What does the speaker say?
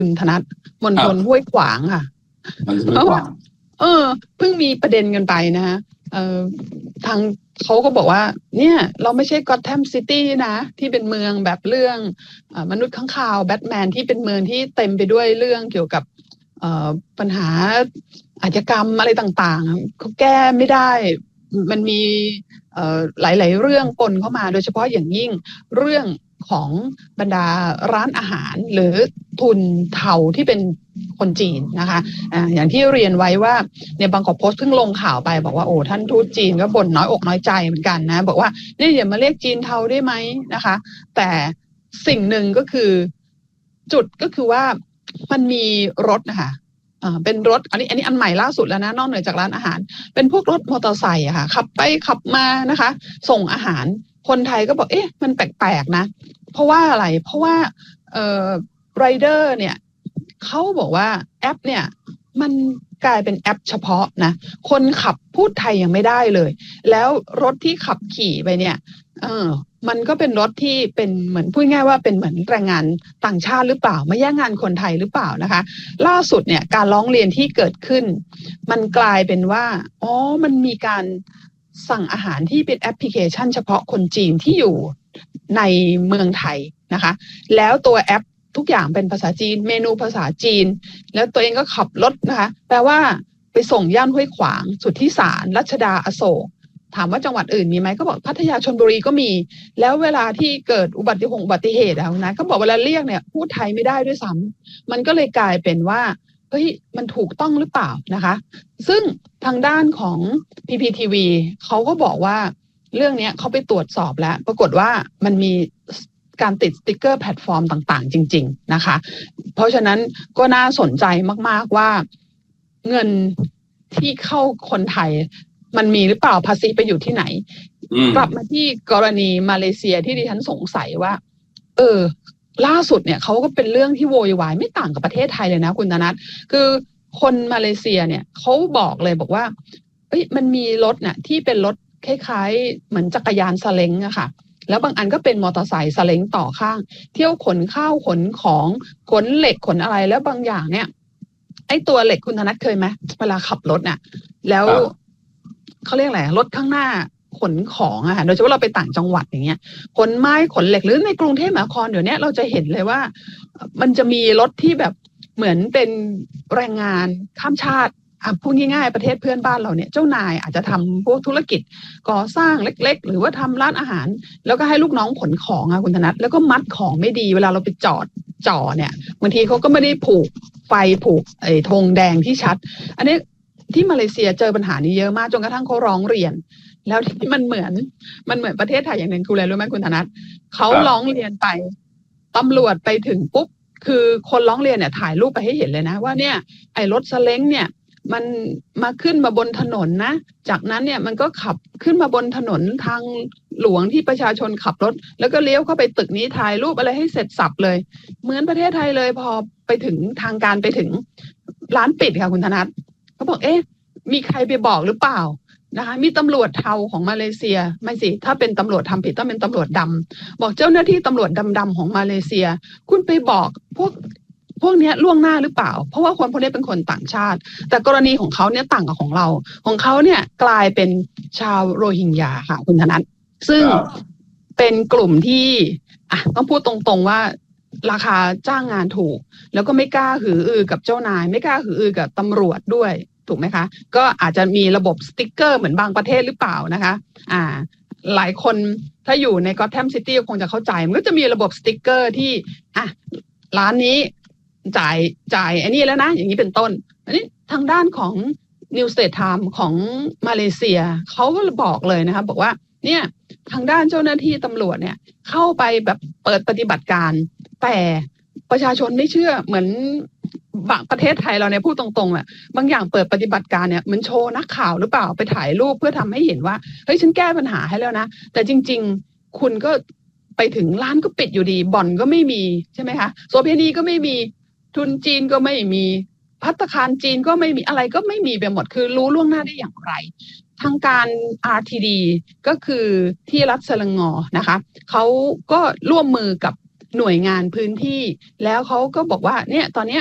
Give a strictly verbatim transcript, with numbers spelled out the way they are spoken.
คุณธนัทมณฑลห้วยขวางค่ะเพราะว่าเออเพิ่งมีประเด็นกันไปนะฮะเอ่อทางเขาก็บอกว่าเนี่ยเราไม่ใช่ก็อตแธมซิตี้นะที่เป็นเมืองแบบเรื่องเอ่อมนุษย์ข้างคาวแบทแมนที่เป็นเมืองที่เต็มไปด้วยเรื่องเกี่ยวกับเอ่อปัญหาอาชญากรรมอะไรต่างๆเขาแก้ไม่ได้มันมีเอ่อหลายๆเรื่องปนเข้ามาโดยเฉพาะอย่างยิ่งเรื่องของบรรดาร้านอาหารหรือทุนเทาที่เป็นคนจีนนะคะอ่าอย่างที่เรียนไว้ว่าในบางกอกโพสต์เพิ่งลงข่าวไปบอกว่าโอ้ท่านทูตจีนก็บ่นน้อยอกน้อยใจเหมือนกันนะบอกว่านี่อย่ามาเรียกจีนเทาได้ไหมนะคะแต่สิ่งหนึ่งก็คือจุดก็คือว่ามันมีรถนะคะอ่าเป็นรถอันนี้อันนี้อันใหม่ล่าสุดแล้วนะนอกเหนือจากร้านอาหารเป็นพวกรถมอเตอร์ไซค์อะค่ะขับไปขับมานะคะส่งอาหารคนไทยก็บอกเอ๊ะมันแปลกๆนะเพราะว่าอะไรเพราะว่าเอ่อไรเดอร์เนี่ยเขาบอกว่าแอปเนี่ยมันกลายเป็นแอปเฉพาะนะคนขับพูดไทยยังไม่ได้เลยแล้วรถที่ขับขี่ไปเนี่ยเออมันก็เป็นรถที่เป็นเหมือนพูดง่ายว่าเป็นเหมือนแรงงานต่างชาติหรือเปล่ามาแย่งงานคนไทยหรือเปล่านะคะล่าสุดเนี่ยการร้องเรียนที่เกิดขึ้นมันกลายเป็นว่าอ๋อมันมีการสั่งอาหารที่เป็นแอปพลิเคชันเฉพาะคนจีนที่อยู่ในเมืองไทยนะคะแล้วตัวแอปทุกอย่างเป็นภาษาจีนเมนูภาษาจีนแล้วตัวเองก็ขับรถนะคะแปลว่าไปส่งย่านห้วยขวางสุทธิสารรัชดาอโศกถามว่าจังหวัดอื่นมีไหมก็บอกพัทยาชลบุรีก็มีแล้วเวลาที่เกิดอุบัติเหตุอุบัติเหตุอะนะก็บอกเวลาเรียกเนี่ยพูดไทยไม่ได้ด้วยซ้ำมันก็เลยกลายเป็นว่าเฮ้ยมันถูกต้องหรือเปล่านะคะซึ่งทางด้านของ พี พี ที วี เขาก็บอกว่าเรื่องนี้เขาไปตรวจสอบแล้วปรากฏว่ามันมีการติดสติ๊กเกอร์แพลตฟอร์มต่างๆจริงๆนะคะเพราะฉะนั้นก็น่าสนใจมากๆว่าเงินที่เข้าคนไทยมันมีหรือเปล่าภาษีไปอยู่ที่ไหนกลับมาที่กรณีมาเลเซียที่ดิฉันสงสัยว่าเออล่าสุดเนี่ยเขาก็เป็นเรื่องที่โวยวายไม่ต่างกับประเทศไทยเลยนะคุณธนัทคือคนมาเลเซียเนี่ยเขาบอกเลยบอกว่าเอ้ยมันมีรถเนี่ยที่เป็นรถคล้ายๆเหมือนจักรยานซาเล้งอะค่ะแล้วบางอันก็เป็นมอเตอร์ไซค์ซาเล้งต่อข้างเที่ยวขนข้าวขนของขนเหล็กขนอะไรแล้วบางอย่างเนี่ยไอ้ตัวเหล็กคุณธนัทเคยไหมเวลาขับรถเนี่ยแล้วเขาเรียกอะไรรถข้างหน้าขนของอะค่ะโดยเฉพาะเราไปต่างจังหวัดอย่างเงี้ยขนไม้ขนเหล็กหรือในกรุงเทพมหานครเดี๋ยวนี้เราจะเห็นเลยว่ามันจะมีรถที่แบบเหมือนเป็นแรงงานข้ามชาติอ่ะพูดง่ายๆประเทศเพื่อนบ้านเราเนี่ยเจ้านายอาจจะทำพวกธุรกิจก่อสร้างเล็กๆหรือว่าทำร้านอาหารแล้วก็ให้ลูกน้องขนของอะคุณธนัทแล้วก็มัดของไม่ดีเวลาเราไปจอดจ่อเนี่ยบางทีเขาก็ไม่ได้ผูกไฟผูกไอ้ธงแดงที่ชัดอันนี้ที่มาเลเซียเจอปัญหานี้เยอะมากจนกระทั่งเขาร้องเรียนแล้วที่มันเหมือนมันเหมือนประเทศไทยอย่างหนึ่งคืออะไรรู้ไหมคุณธนัทเขาร้องเรียนไปตำรวจไปถึงปุ๊บคือคนร้องเรียนเนี่ยถ่ายรูปไปให้เห็นเลยนะว่าเนี่ยไอ้รถซาเล้งเนี่ยมันมาขึ้นมาบนถนนนะจากนั้นเนี่ยมันก็ขับขึ้นมาบนถนนทางหลวงที่ประชาชนขับรถแล้วก็เลี้ยวเข้าไปตึกนี้ถ่ายรูปอะไรให้เสร็จสับเลยเหมือนประเทศไทยเลยพอไปถึงทางการไปถึงร้านปิดค่ะคุณธนัทเขาบอกเอ๊ะมีใครไปบอกหรือเปล่านะคะมีตำรวจเทาของมาเลเซียไม่สิถ้าเป็นตำรวจทำผิดต้องเป็นตำรวจดำบอกเจ้าหน้าที่ตำรวจดำๆของมาเลเซียคุณไปบอกพวกพวกนี้ล่วงหน้าหรือเปล่าเพราะว่าคนพวกนี้เป็นคนต่างชาติแต่กรณีของเขาเนี่ยต่างกับของเราของเขาเนี่ยกลายเป็นชาวโรฮิงญาค่ะคุณธนัทซึ่งเป็นกลุ่มที่อ่ะต้องพูดตรงๆว่าราคาจ้างงานถูกแล้วก็ไม่กล้าหืออือกับเจ้านายไม่กล้าหืออือกับตำรวจด้วยถูกไหมคะก็อาจจะมีระบบสติ๊กเกอร์เหมือนบางประเทศหรือเปล่านะคะอ่าหลายคนถ้าอยู่ในก็อตแธมซิตี้คงจะเข้าใจมันก็จะมีระบบสติ๊กเกอร์ที่อ่ะร้านนี้จ่ายจ่ายอันนี้แล้วนะอย่างนี้เป็นต้นอันนี้ทางด้านของ New State Time ของมาเลเซียเขาก็บอกเลยนะคะบอกว่าเนี่ยทางด้านเจ้าหน้าที่ตำรวจเนี่ยเข้าไปแบบเปิดปฏิบัติการแต่ประชาชนไม่เชื่อเหมือนบางประเทศไทยเราเนี่ยพูดตรงๆอ่ะบางอย่างเปิดปฏิบัติการเนี่ยมันโชว์นักข่าวหรือเปล่าไปถ่ายรูปเพื่อทำให้เห็นว่าเฮ้ยฉันแก้ปัญหาให้แล้วนะแต่จริงๆคุณก็ไปถึงร้านก็ปิดอยู่ดีบ่อนก็ไม่มีใช่ไหมคะโสเภณีก็ไม่มีทุนจีนก็ไม่มีภัตตาคารจีนก็ไม่มีอะไรก็ไม่มีไปหมดคือรู้ล่วงหน้าได้อย่างไรทางการ อาร์ ที ดี ก็คือที่รัฐเซลังงอนะคะเขาก็ร่วมมือกับหน่วยงานพื้นที่แล้วเขาก็บอกว่าเนี่ยตอนนี้